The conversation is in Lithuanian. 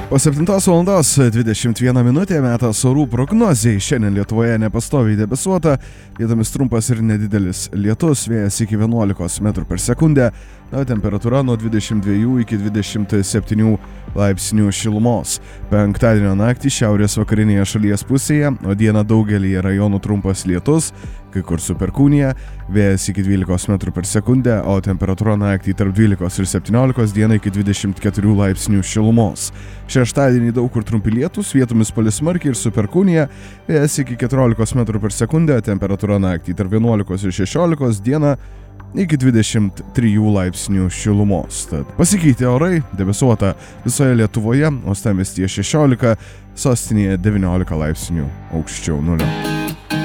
Po 7:21 minutė metas orų prognozijai. Šiandien Lietuvoje nepastoviai debesuota, vietomis trumpas ir nedidelis lietus, vėjas iki 11 m/s, temperatūra nuo 22 iki 27 laipsnių šilumos. Penktadienio naktį šiaurės vakarinėje šalies pusėje, o dieną daugelyje rajonų trumpas lietus, kai kur su perkūnija, vėjas iki 12 m/s, o temperatūra naktį tarp 12 ir 17, dieną iki 24 laipsnių šilumos. Šeštadienį daug kur trumpi lietus, vietomis palis smarkiai ir su perkūnija, vėjas iki 14 m/s, temperatūra naktį tarp 11 ir 16, dieną iki 23 laipsnių šilumos. Tad pasikeitė orai, debesuota visoje Lietuvoje, uostamiestyje 16, sostinėje 19 laipsnių aukščiau nulio.